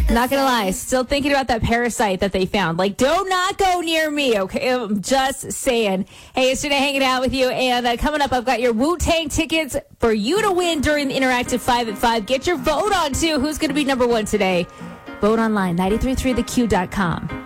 Not gonna lie, still thinking about that parasite that they found. Like, do not go near me, okay? I'm just saying. Hey, it's Janae hanging out with you, and coming up, I've got your Wu-Tang tickets for you to win during the Interactive 5 at 5. Get your vote on, too. Who's gonna be number one today? Vote online, 933theq.com.